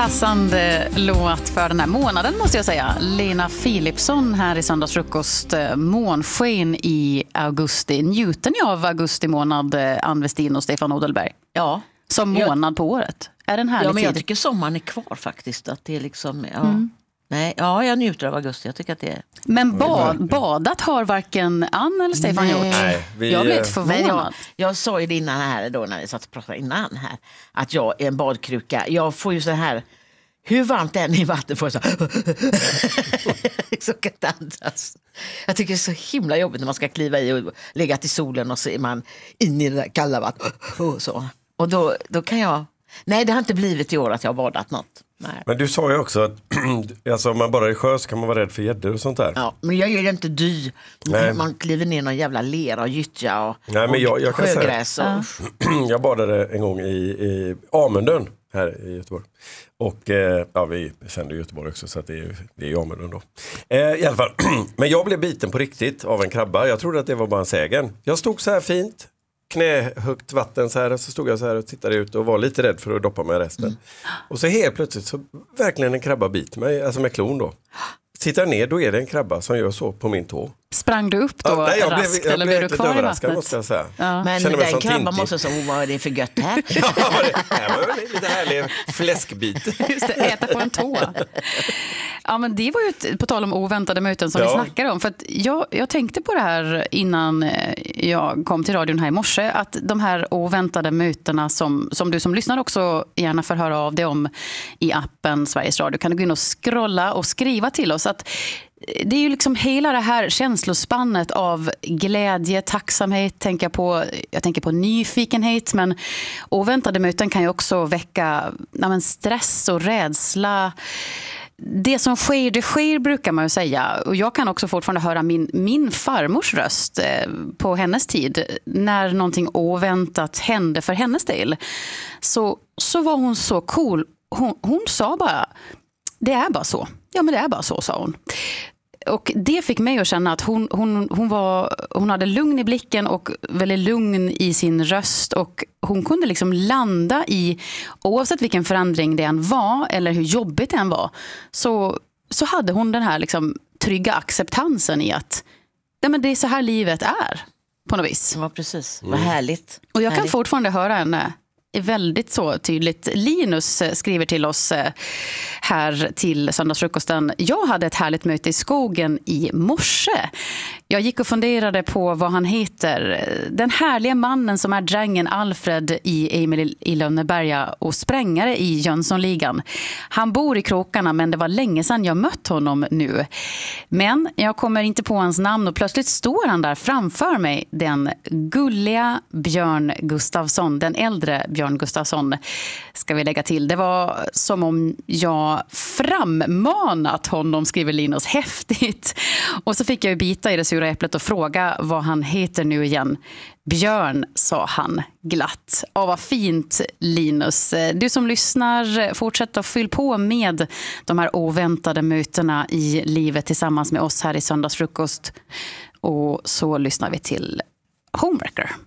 Passande låt för den här månaden måste jag säga. Lena Philipsson här i Söndagsfrukost. Månsken i augusti. Njuter ni av augusti månad, Ann Westin och Stefan Odelberg? Ja. Som månad på året. Är den här men jag tycker sommaren är kvar faktiskt. Att det är liksom, Nej, jag njuter av augusti. Jag tycker att det är... Men badat har varken Ann eller Stefan gjort. Nej, Jag blev lite förvånad. Jag sa ju det innan här då, när vi satt och pratade innan här, att jag är en badkruka. Jag får ju så här, hur varmt det är i vatten får jag så kan inte andas. Jag tycker det är så himla jobbigt när man ska kliva i och lägga till solen och så är man in i det där kalla vattnet och så. Och då kan jag... Nej, det har inte blivit i år att jag har badat något. Nej. Men du sa ju också att alltså, om man bara är sjö så kan man vara rädd för gäddor och sånt där. Ja, men jag gör inte dy. Man kliver ner någon jävla lera och gyttja och, jag kan sjögräs. säga, jag badade en gång i Amundön här i Göteborg. Och vi kände Göteborg också så att det är Amundön då. I alla fall. Men jag blev biten på riktigt av en krabba. Jag trodde att det var bara en sägen. Jag stod så här fint. Knähögt vatten så här, så stod jag så här och tittade ut och var lite rädd för att doppa mig i resten. Och så helt plötsligt så verkligen en krabba biter mig, alltså med klon då. Tittar ner, då är det en krabba som gör så på min tå. Sprang du upp då raskt eller blev du kvar i vattnet? Måste jag säga. Ja. Men den krabban måste säga, vad är det för gött här? Det var lite härlig fläskbit. Just det, äta på en tå. Ja, men det var ju på tal om oväntade möten som vi snackade om. För att jag tänkte på det här innan jag kom till radion här i morse. Att de här oväntade mötena som du som lyssnar också gärna får höra av dig om i appen Sveriges Radio. Kan du gå in och scrolla och skriva till oss att det är ju liksom hela det här känslospannet av glädje, tacksamhet, jag tänker på nyfikenhet, men oväntade möten kan ju också väcka stress och rädsla. Det som sker, det sker brukar man ju säga. Och jag kan också fortfarande höra min farmors röst på hennes tid. När någonting oväntat hände för hennes del. Så var hon så cool. Hon sa bara, det är bara så. Ja, men det är bara så, sa hon. Och det fick mig att känna att hon hade lugn i blicken och väldigt lugn i sin röst, och hon kunde liksom landa i, oavsett vilken förändring det än var eller hur jobbigt det än var, så hade hon den här liksom trygga acceptansen i att men det är så här livet är på något vis. Ja, precis. Vad härligt. Och jag kan fortfarande höra henne väldigt så tydligt. Linus skriver till oss här till Söndagsfrukosten. Jag hade ett härligt möte i skogen i morse. Jag gick och funderade på vad han heter. Den härliga mannen som är drängen Alfred i Emil i Lönneberga och sprängare i Jönssonligan. Han bor i krokarna, men det var länge sedan jag mött honom nu. Men jag kommer inte på hans namn och plötsligt står han där framför mig. Den gulliga Björn Gustafsson, den äldre Björn Gustafsson ska vi lägga till. Det var som om jag frammanat honom, skriver Linus. Häftigt. Och så fick jag ju bita i det sura äpplet och fråga vad han heter nu igen. Björn, sa han glatt. Vad fint, Linus. Du som lyssnar, fortsätt att fylla på med de här oväntade mötena i livet tillsammans med oss här i Söndagsfrukost. Och så lyssnar vi till Homewrecker.